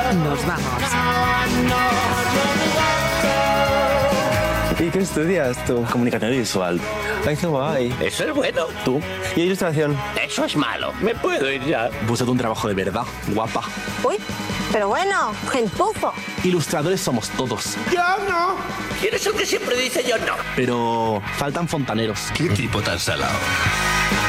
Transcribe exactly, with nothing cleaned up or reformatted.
Nos vamos. ¿Y qué estudias tú? Comunicación visual. Ay, qué guay. Eso es bueno. ¿Tú? ¿Y ilustración? Eso es malo. Me puedo ir ya. Búscate un trabajo de verdad, guapa. Uy, pero bueno, gentufo. Ilustradores somos todos. Yo no. ¿Quién es el que siempre dice yo no? Pero faltan fontaneros. ¿Qué tipo tan salado?